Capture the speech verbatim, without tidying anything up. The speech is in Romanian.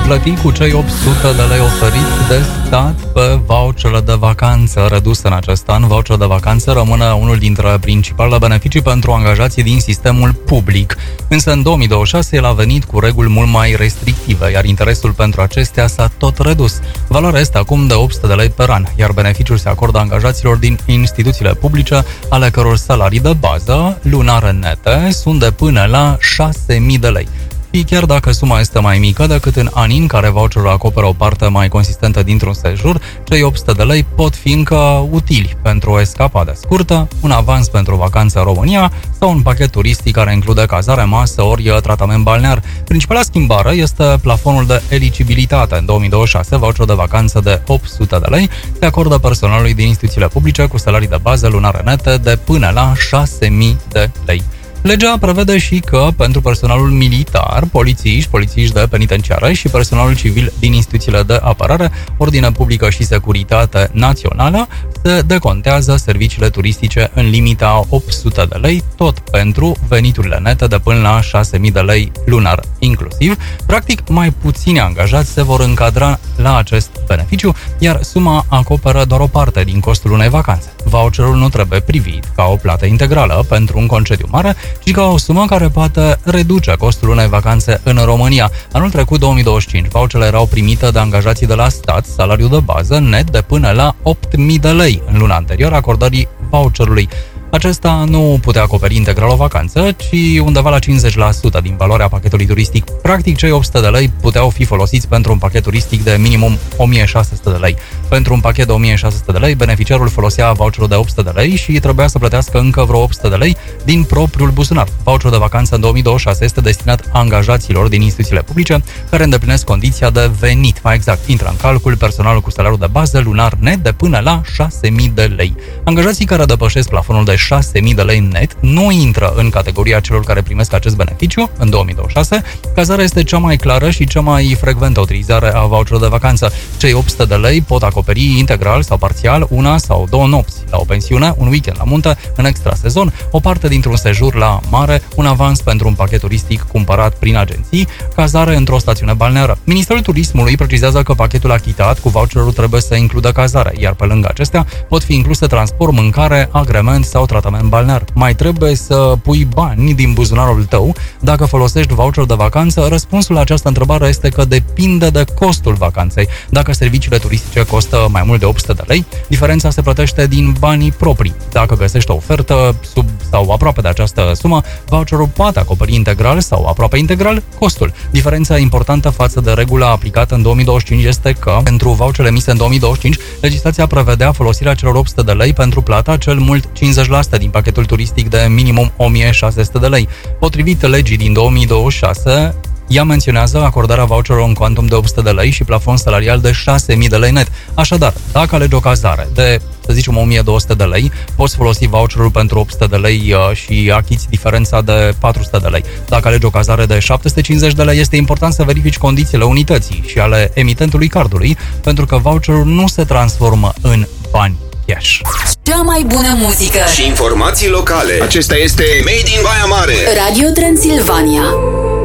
plăti cu cei opt sute de lei oferiți de stat pe voucherele de vacanță reduse în acest an. Voucherele de vacanță rămână unul dintre principalele beneficii pentru angajații din sistemul public. Însă în două mii douăzeci și șase el a venit cu reguli mult mai restrictive, iar interesul pentru acestea s-a tot redus. Valoarea este acum de opt sute de lei per an, iar beneficiul se acordă angajaților din instituțiile publice, ale căror salarii de bază lunare nete sunt de până la șase mii de lei. Și chiar dacă suma este mai mică decât în anii în care voucherul acoperă o parte mai consistentă dintr-un sejur, cei opt sute de lei pot fi încă utili pentru o escapadă scurtă, un avans pentru o vacanță în România sau un pachet turistic care include cazare, masă ori tratament balnear. Principala schimbare este plafonul de eligibilitate. În două mii douăzeci și șase, voucherul de vacanță de opt sute de lei se acordă personalului din instituțiile publice cu salarii de bază lunare nete de până la șase mii de lei. Legea prevede și că pentru personalul militar, polițiști, polițiști de penitenciară și personalul civil din instituțiile de apărare, ordine publică și securitate națională se decontează serviciile turistice în limita opt sute de lei, tot pentru veniturile nete de până la șase mii de lei lunar inclusiv. Practic, mai puțini angajați se vor încadra la acest beneficiu, iar suma acoperă doar o parte din costul unei vacanțe. Voucherul nu trebuie privit ca o plată integrală pentru un concediu mare, ci ca o sumă care poate reduce costul unei vacanțe în România. Anul trecut, două mii douăzeci și cinci, voucherele erau primite de angajații de la stat, salariul de bază net de până la opt mii de lei în luna anterioară acordării voucherului. Acesta nu putea acoperi integral o vacanță, ci undeva la cincizeci la sută din valoarea pachetului turistic. Practic, cei opt sute de lei puteau fi folosiți pentru un pachet turistic de minimum o mie șase sute de lei. Pentru un pachet de o mie șase sute de lei, beneficiarul folosea voucherul de opt sute de lei și trebuia să plătească încă vreo opt sute de lei din propriul buzunar. Voucherul de vacanță în două mii douăzeci și șase este destinat angajaților din instituțiile publice care îndeplinesc condiția de venit. Mai exact, intră în calcul personalul cu salariul de bază lunar net de până la șase mii de lei. Angajații care depășesc plafonul de șase mii de lei net nu intră în categoria celor care primesc acest beneficiu în două mii douăzeci și șase. Cazarea este cea mai clară și cea mai frecventă utilizare a voucherului de vacanță. Cei opt sute de lei pot acoperi integral sau parțial una sau două nopți la o pensiune, un weekend la munte în extra sezon, o parte dintr-un sejur la mare, un avans pentru un pachet turistic cumpărat prin agenții, cazare într-o stațiune balneară. Ministerul Turismului precizează că pachetul achitat cu voucherul trebuie să includă cazare, iar pe lângă acestea pot fi incluse transport, mâncare, agrement sau tratament balnear. Mai trebuie să pui bani din buzunarul tău dacă folosești voucher de vacanță? Răspunsul la această întrebare este că depinde de costul vacanței. Dacă serviciile turistice costă mai mult de opt sute de lei, diferența se plătește din banii proprii. Dacă găsești o ofertă sub sau aproape de această sumă, voucherul poate acoperi integral sau aproape integral costul. Diferența importantă față de regula aplicată în două mii douăzeci și cinci este că pentru voucherele emise în două mii douăzeci și cinci, legislația prevedea folosirea celor opt sute de lei pentru plata cel mult cincizeci la sută din pachetul turistic de minimum o mie șase sute de lei. Potrivit legii din două mii douăzeci și șase, ea menționează acordarea voucherului în cuantum de opt sute de lei și plafon salarial de șase mii de lei net. Așadar, dacă alegi o cazare de, să zicem, o mie două sute de lei, poți folosi voucherul pentru opt sute de lei și achiți diferența de patru sute de lei. Dacă alegi o cazare de șapte sute cincizeci de lei, este important să verifici condițiile unității și ale emitentului cardului, pentru că voucherul nu se transformă în bani cash. Cea mai bună muzică și informații locale. Acesta este Made in Baia Mare. Radio Transilvania.